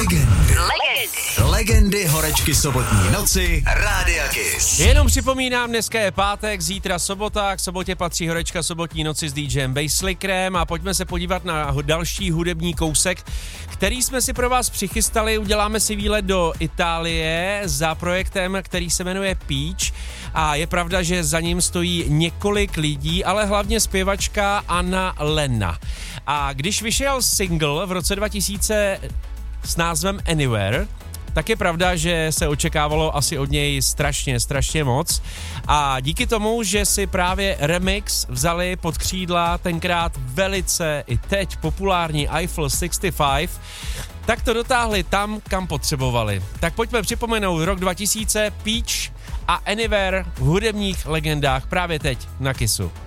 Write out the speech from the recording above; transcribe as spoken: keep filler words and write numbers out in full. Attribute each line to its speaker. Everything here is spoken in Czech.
Speaker 1: Legendy. Legendy. Legendy horečky sobotní noci Rádia Kiss.
Speaker 2: Jenom připomínám, dneska je pátek, zítra sobota, k sobotě patří horečka sobotní noci s DJem Basslickerem a pojďme se podívat na další hudební kousek, který jsme si pro vás přichystali. Uděláme si výlet do Itálie za projektem, který se jmenuje Peach a je pravda, že za ním stojí několik lidí, ale hlavně zpěvačka Anna Lenna. A když vyšel single v roce dva tisíce s názvem Anywhere, tak je pravda, že se očekávalo asi od něj strašně, strašně moc. A díky tomu, že si právě remix vzali pod křídla tenkrát velice i teď populární Eiffel šedesát pět, tak to dotáhli tam, kam potřebovali. Tak pojďme připomenout rok dva tisíce, Peach a Anywhere v hudebních legendách právě teď na Kissu.